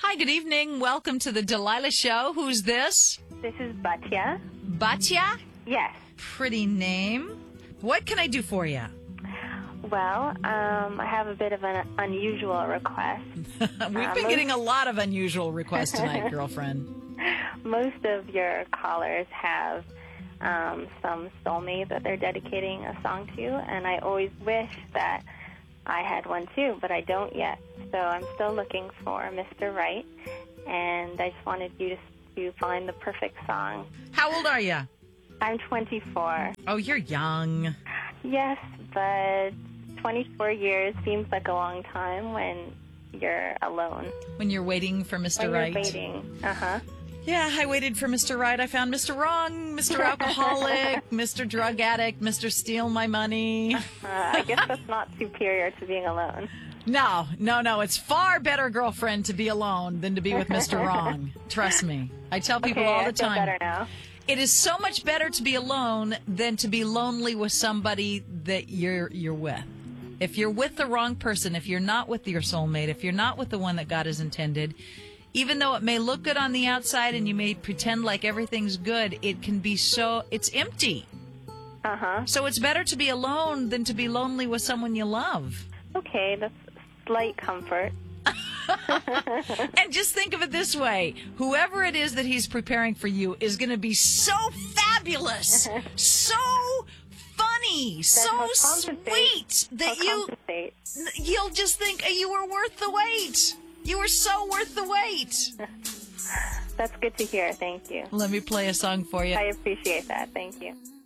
Hi, good evening. Welcome to the Delilah Show. Who's this? This is Batya. Batya? Yes. Pretty name. What can I do for you? Well, I have a bit of an unusual request. We've been getting a lot of unusual requests tonight, girlfriend. Most of your callers have some soulmate that they're dedicating a song to, and I always wish that I had one too, but I don't yet. So I'm still looking for Mr. Right, and I just wanted you to find the perfect song. How old are you? I'm 24. Oh, you're young. Yes, but 24 years seems like a long time when you're alone. When you're waiting for Mr. When Right. you're waiting. Uh-huh. Yeah, I waited for Mr. Right. I found Mr. Wrong, Mr. Alcoholic, Mr. Drug Addict, Mr. Steal My Money. I guess that's not superior to being alone. No. It's far better, girlfriend, to be alone than to be with Mr. Wrong. Trust me. I tell people all the time. I feel better now. It is so much better to be alone than to be lonely with somebody that you're with. If you're with the wrong person, if you're not with your soulmate, if you're not with the one that God has intended, even though it may look good on the outside and you may pretend like everything's good, it can be it's empty. Uh-huh. So it's better to be alone than to be lonely with someone you love. Okay, that's slight comfort. And just think of it this way. Whoever it is that he's preparing for you is going to be so fabulous, so funny, so sweet that you'll just think you were worth the wait. You were so worth the wait. That's good to hear. Thank you. Let me play a song for you. I appreciate that. Thank you.